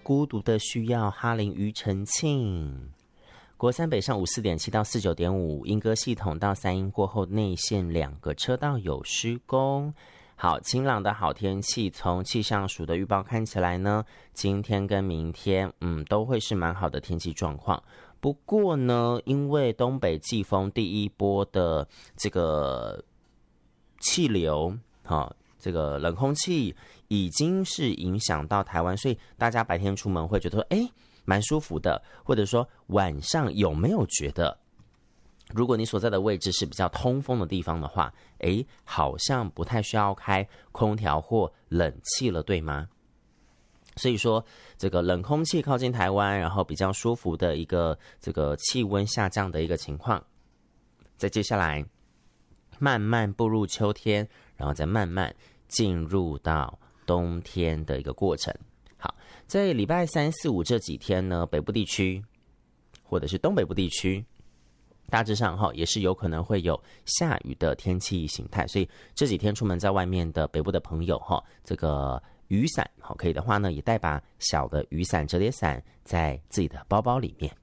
孤独的需要，哈林庾澄庆。国三北上54.7到49.5，莺歌系统到3鶯过后内线2个车道有施工。好，晴朗的好天气，从气象署的预报看起来呢，今天跟明天都会是蛮好的天气状况。不过呢，因为东北季风第一波的这个气流，这个冷空气已经是影响到台湾，所以大家白天出门会觉得说蛮舒服的，或者说晚上有没有觉得，如果你所在的位置是比较通风的地方的话，好像不太需要开空调或冷气了，对吗？所以说这个冷空气靠近台湾，然后比较舒服的一个这个气温下降的一个情况，在接下来慢慢步入秋天，然后再慢慢进入到冬天的一个过程。好，在礼拜3、4、5这几天呢，北部地区或者是东北部地区大致上也是有可能会有下雨的天气形态，所以这几天出门在外面的北部的朋友这个雨伞可以的话呢，也带把小的雨伞、折叠伞在自己的包包里面。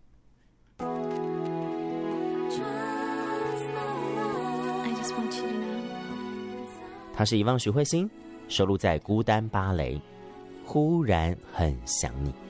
他是遗忘徐慧欣，收录在《孤单芭蕾》，忽然很想你。